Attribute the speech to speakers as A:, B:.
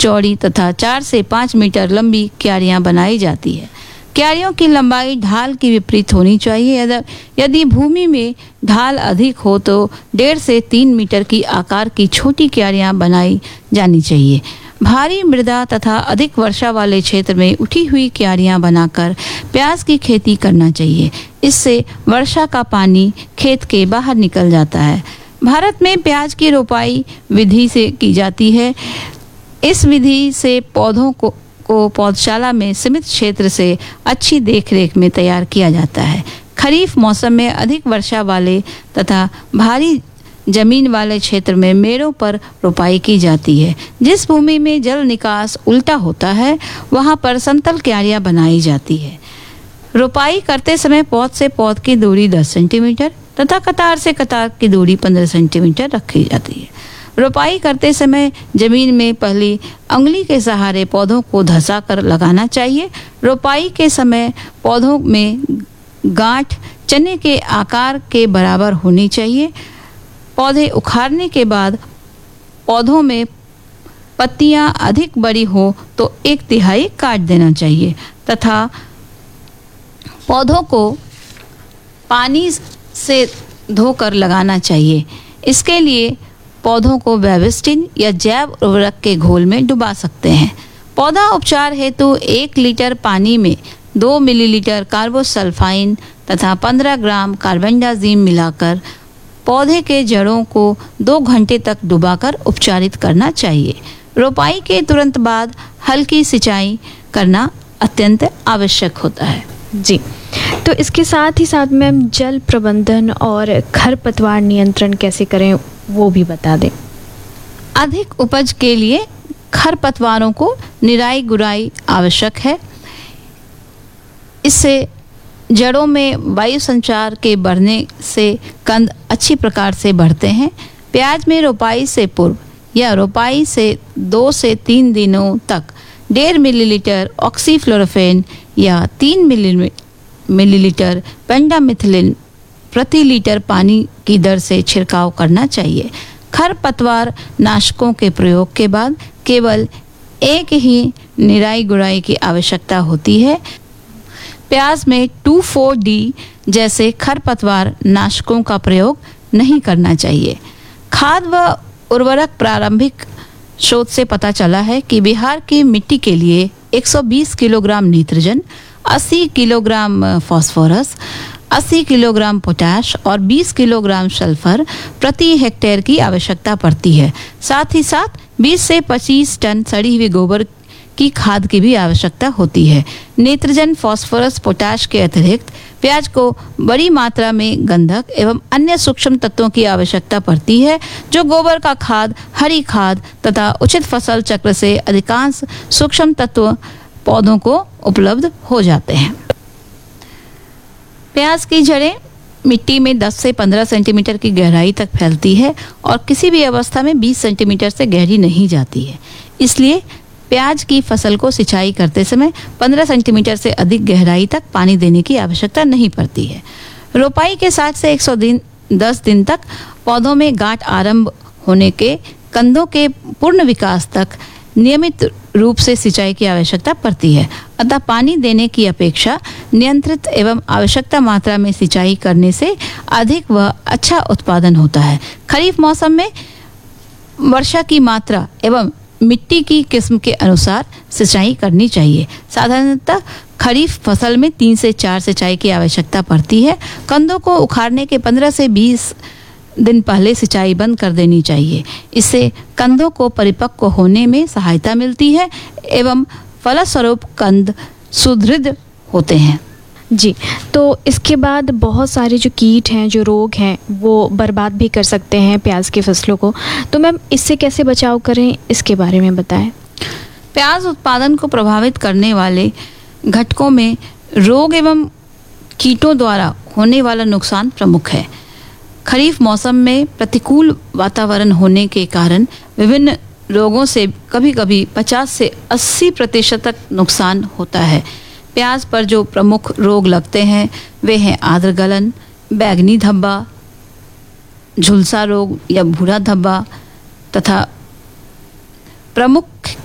A: चौड़ी तथा 4 से 5 मीटर लंबी क्यारियां बनाई जाती है। क्यारियों की लंबाई ढाल के विपरीत होनी चाहिए। यदि भूमि में ढाल अधिक हो तो 1.5 से 3 मीटर की आकार की छोटी क्यारियां बनाई जानी चाहिए। भारी मृदा तथा अधिक वर्षा वाले क्षेत्र में उठी हुई क्यारियां बनाकर प्याज की खेती करना चाहिए। इससे वर्षा का पानी खेत के बाहर निकल जाता है। भारत में प्याज की रोपाई विधि से की जाती है। इस विधि से पौधों को पौधशाला में सीमित क्षेत्र से अच्छी देखरेख में तैयार किया जाता है। खरीफ मौसम में अधिक वर्षा वाले तथा भारी जमीन वाले क्षेत्र में मेड़ों पर रोपाई की जाती है। जिस भूमि में जल निकास उल्टा होता है वहां पर समतल क्यारियां बनाई जाती है। रोपाई करते समय पौध से पौध की दूरी 10 सेंटीमीटर तथा कतार से कतार की दूरी 15 सेंटीमीटर रखी जाती है। रोपाई करते समय जमीन में पहली उंगली के सहारे पौधों को धंसा कर लगाना चाहिए। रोपाई के समय पौधों में गांठ चने के आकार के बराबर होनी चाहिए। पौधे उखाड़ने के बाद पौधों में पत्तियां अधिक बड़ी हो तो 1/3 काट देना चाहिए तथा पौधों को पानी से धोकर लगाना चाहिए। इसके लिए पौधों को बेबिस्टिन या जैव उर्वरक के घोल में डुबा सकते हैं। पौधा उपचार हेतु 1 लीटर पानी में 2 मिलीलीटर कार्बोसल्फाइन तथा 15 ग्राम कार्बेंडाजिम मिलाकर पौधे के जड़ों को 2 घंटे तक डुबाकर उपचारित करना चाहिए। रोपाई के तुरंत बाद हल्की सिंचाई करना अत्यंत आवश्यक होता है।
B: जी, तो इसके साथ ही साथ मैम जल प्रबंधन और खरपतवार नियंत्रण कैसे करें वो भी बता दें।
A: अधिक उपज के लिए खरपतवारों को निराई गुड़ाई आवश्यक है। इससे जड़ों में वायु संचार के बढ़ने से कंद अच्छी प्रकार से बढ़ते हैं। प्याज में रोपाई से पूर्व या रोपाई से 2 से 3 दिनों तक 1.5 मिलीलीटर ऑक्सीफ्लोरोफेन या 3 मिलीलीटर पेंडामिथिलिन प्रति लीटर पानी की दर से छिड़काव करना चाहिए। खरपतवार नाशकों के प्रयोग के बाद केवल एक ही निराई गुड़ाई की आवश्यकता होती है। प्याज में 2,4-D जैसे खरपतवार नाशकों का प्रयोग नहीं करना चाहिए। खाद व उर्वरक प्रारंभिक शोध से पता चला है कि बिहार की मिट्टी के लिए 120 kilogram nitrogen, 80 kilogram phosphorus, 80 kilogram potash और 20 किलोग्राम सल्फर प्रति हेक्टेयर की आवश्यकता पड़ती है। साथ ही साथ 20 से 25 टन सड़ी हुई गोबर की खाद की भी आवश्यकता होती है। नाइट्रोजन, फास्फोरस, पोटाश के अतिरिक्त प्याज को बड़ी मात्रा में गंधक एवं अन्य सूक्ष्म तत्वों की आवश्यकता पड़ती है, जो गोबर का खाद, हरी खाद तथा उचित फसल चक्र से अधिकांश सूक्ष्म तत्व पौधों को उपलब्ध हो जाते हैं। प्याज की जड़ें मिट्टी में 10 से 15 सेंटीमीटर की गहराई तक फैलती है और किसी भी अवस्था में 20 सेंटीमीटर से गहरी नहीं जाती है। इसलिए प्याज की फसल को सिंचाई करते समय 15 सेंटीमीटर से अधिक गहराई तक पानी देने की आवश्यकता नहीं पड़ती है। रोपाई के 60 से 110 दिन तक पौधों में गांठ आरंभ होने के कंदों के पूर्ण विकास तक नियमित रूप से सिंचाई की आवश्यकता पड़ती है। अतः पानी देने की अपेक्षा नियंत्रित एवं आवश्यकता मात्रा में सिंचाई करने से अधिक व अच्छा उत्पादन होता है। खरीफ मौसम में वर्षा की मात्रा एवं मिट्टी की किस्म के अनुसार सिंचाई करनी चाहिए। साधारणतः खरीफ फसल में 3 से 4 सिंचाई की आवश्यकता पड़ती है। कंदों को उखाड़ने के 15 से 20 दिन पहले सिंचाई बंद कर देनी चाहिए। इससे कंदों को परिपक्व होने में सहायता मिलती है एवं फलस्वरूप कंद सुदृढ़ होते हैं।
B: जी, तो इसके बाद बहुत सारे जो कीट हैं, जो रोग हैं, वो बर्बाद भी कर सकते हैं प्याज की फसलों को। तो मैम इससे कैसे बचाव करें, इसके बारे में बताएं।
A: प्याज उत्पादन को प्रभावित करने वाले घटकों में रोग एवं कीटों द्वारा होने वाला नुकसान प्रमुख है। खरीफ मौसम में प्रतिकूल वातावरण होने के कारण विभिन्न रोगों से कभी कभी 50 से 80% तक नुकसान होता है। प्याज पर जो प्रमुख रोग लगते हैं वे हैं आद्र गलन, बैंगनी धब्बा, झुलसा रोग या भूरा धब्बा तथा प्रमुख